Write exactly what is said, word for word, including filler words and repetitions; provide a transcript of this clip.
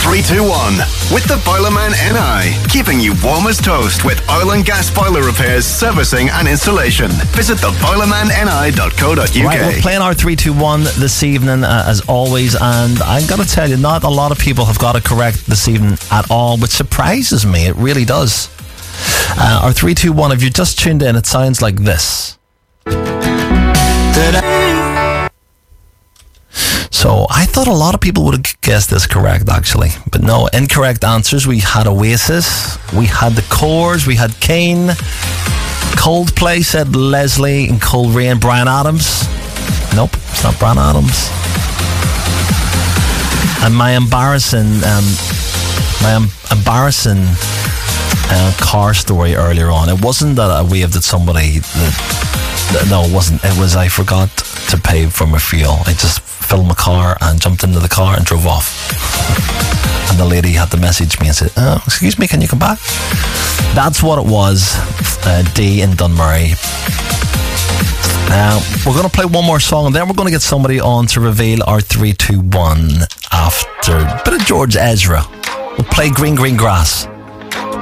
three two one with the Boilerman N I, keeping you warm as toast with oil and gas boiler repairs, servicing and installation. Visit the boilerman n i dot co dot u k. Right, we're playing our three two one this evening, uh, as always, and I'm going to tell you, not a lot of people have got it correct this evening at all, which surprises me. It really does. Uh, our three two one, if you just tuned in, it sounds like this. So I thought a lot of people would have guessed this correct, actually. But no, incorrect answers. We had Oasis, we had The Corrs, we had Kane, Coldplay said Leslie, and Cold Rain. Bryan Adams. Nope, it's not Bryan Adams. And my embarrassing, um, my em- embarrassing uh, car story earlier on. It wasn't that I waved at somebody. That, no, it wasn't. It was I forgot to pay for my fuel. I just filled my car and jumped into the car and drove off. And the lady had to message me and said, oh, excuse me, can you come back? That's what it was. uh, D in Dunmurry. Now, we're going to play one more song and then we're going to get somebody on to reveal our three two one after a bit of George Ezra. We'll play Green Green Grass.